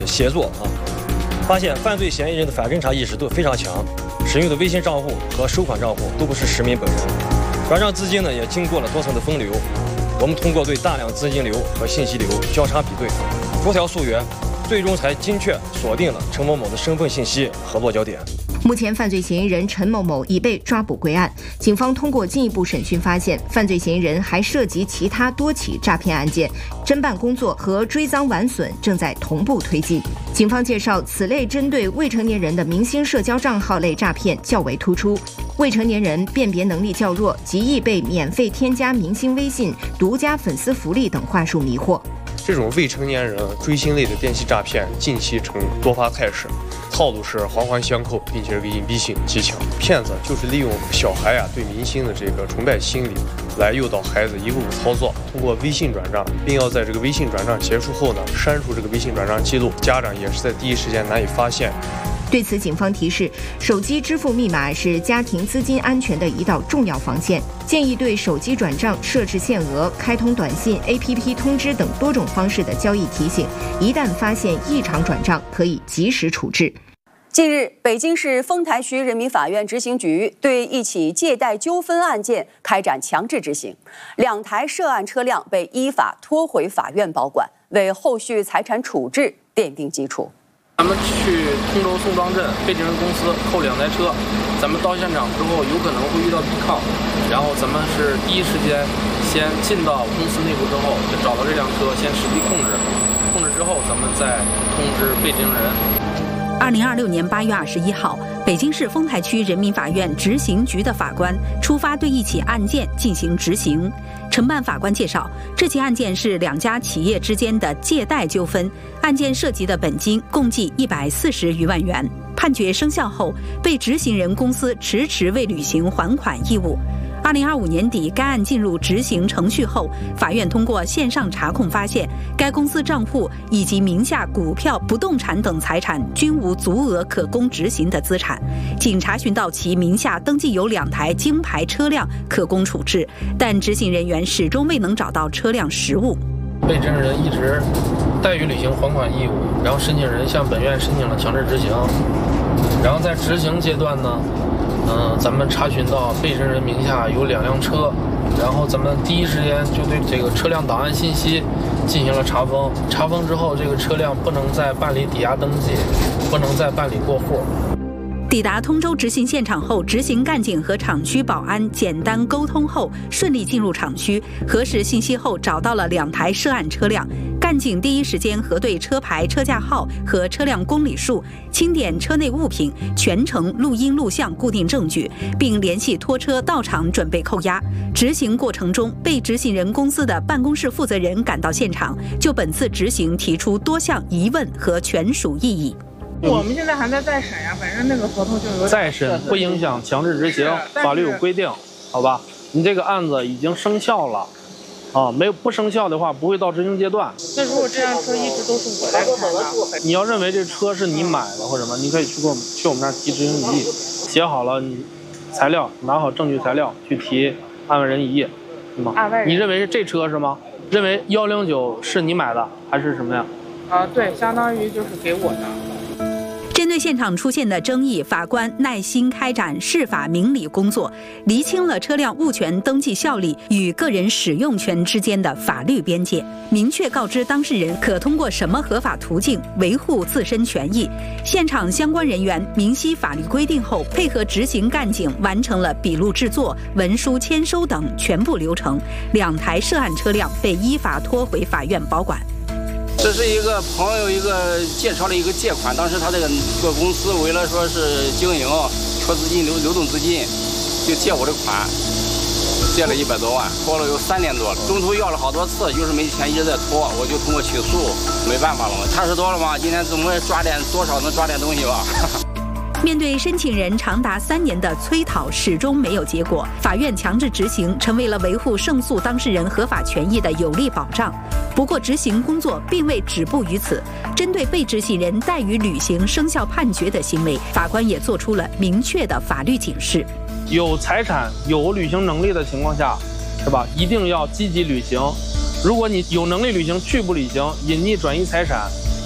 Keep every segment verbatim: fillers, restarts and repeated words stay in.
协作啊，发现犯罪嫌疑人的反侦查意识都非常强，使用的微信账户和收款账户都不是实名本人，转账资金呢也经过了多层的分流。我们通过对大量资金流和信息流交叉比对，逐条溯源，最终才精确锁定了陈某某的身份信息和落脚点。 目前，犯罪嫌疑人陈某某已被抓捕归案。警方通过进一步审讯发现，犯罪嫌疑人还涉及其他多起诈骗案件，侦办工作和追赃挽损正在同步推进。警方介绍，此类针对未成年人的明星社交账号类诈骗较为突出，未成年人辨别能力较弱，极易被免费添加明星微信、独家粉丝福利等话术迷惑。 这种未成年人追星类的电信诈骗近期呈多发态势，套路是环环相扣，并且这个隐蔽性极强。骗子就是利用小孩啊对明星的这个崇拜心理，来诱导孩子一步步操作，通过微信转账，并要在这个微信转账结束后呢删除这个微信转账记录，家长也是在第一时间难以发现。 对此，警方提示，手机支付密码是家庭资金安全的一道重要防线，建议对手机转账设置限额、开通短信、A P P 通知等多种方式的交易提醒，一旦发现异常转账，可以及时处置。 近日，北京市丰台区人民法院执行局对一起借贷纠纷案件开展强制执行，两台涉案车辆被依法拖回法院保管，为后续财产处置奠定基础。 咱们去通州宋庄镇被执人公司扣两台车，咱们到现场之后有可能会遇到抵抗，然后咱们是第一时间先进到公司内部之后，就找到这辆车，先实地控制，控制之后咱们再通知被执行人。 二零二六年八月二十一号，北京市丰台区人民法院执行局的法官出发对一起案件进行执行。承办法官介绍，这起案件是两家企业之间的借贷纠纷，案件涉及的本金共计一百四十余万元。判决生效后，被执行人公司迟迟未履行还款义务。二零二五年底，该案进入执行程序后，法院通过线上查控发现，该公司账户以及名下股票、不动产等财产均无足额可供执行的资产。仅查询到其名下登记有两台京牌车辆可供处置，但执行人员始终未能找到车辆实物。 被执行人一直怠于履行还款义务，然后申请人向本院申请了强制执行，然后在执行阶段呢。嗯，咱们查询到被执行人名下有两辆车，然后咱们第一时间就对这个车辆档案信息进行了查封。查封之后，这个车辆不能再办理抵押登记，不能再办理过户。 抵达通州执行现场后，执行干警和厂区保安简单沟通后，顺利进入厂区，核实信息后找到了两台涉案车辆。干警第一时间核对车牌、车架号和车辆公里数，清点车内物品，全程录音录像固定证据，并联系拖车到场准备扣押。执行过程中，被执行人公司的办公室负责人赶到现场，就本次执行提出多项疑问和权属异议。 我们现在还在再审呀，反正那个合同就有再审不影响强制执行，法律有规定，好吧？你这个案子已经生效了，啊，没有不生效的话不会到执行阶段。 那如果这辆车一直都是我在开的， 你要认为这车是你买的或者什么，你可以去给我们去我们那儿提执行异议，写好了你材料，拿好证据材料去提案外人异议，是吗？ 案外人， 你认为是这车是吗？认为幺零九是你买的还是什么呀？ 啊，对，相当于就是给我的。 针对现场出现的争议，法官耐心开展释法明理工作，厘清了车辆物权登记效力与个人使用权之间的法律边界，明确告知当事人可通过什么合法途径维护自身权益。现场相关人员明晰法律规定后，配合执行干警完成了笔录制作、文书签收等全部流程。两台涉案车辆被依法拖回法院保管。 这是一个朋友一个介绍了一个借款，当时他这个这个公司为了说是经营缺资金流流动资金，就借我的款，借了一百多万，拖了有三年多了，中途要了好多次，就是没钱一直在拖，我就通过起诉，没办法了嘛，差十多了嘛，今天总会抓点多少能抓点东西吧。 面对申请人长达三年的催讨，始终没有结果，法院强制执行成为了维护胜诉当事人合法权益的有力保障。不过，执行工作并未止步于此，针对被执行人怠于履行生效判决的行为，法官也作出了明确的法律警示。 有财产、有履行能力的情况下，是吧？一定要积极履行。如果你有能力履行，拒不履行，隐匿转移财产，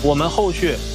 我们后续